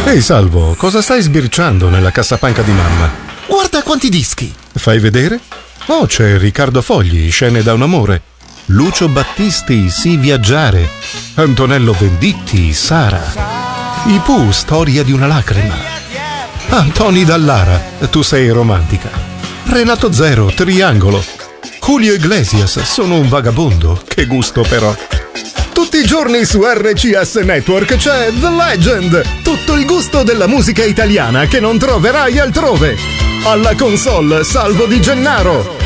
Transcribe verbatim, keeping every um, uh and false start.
Ehi Salvo, cosa stai sbirciando nella cassapanca di mamma? Guarda quanti dischi! Fai vedere? Oh, c'è Riccardo Fogli, Scene da un amore. Lucio Battisti, Sì viaggiare. Antonello Venditti, Sara. I Pooh, Storia di una lacrima. Antoni Dallara, Tu sei romantica. Renato Zero, Triangolo. Julio Iglesias, Sono un vagabondo. Che gusto però. Tutti i giorni su R C S Network c'è The Legend, tutto il gusto della musica italiana che non troverai altrove. Alla console Salvo Di Gennaro.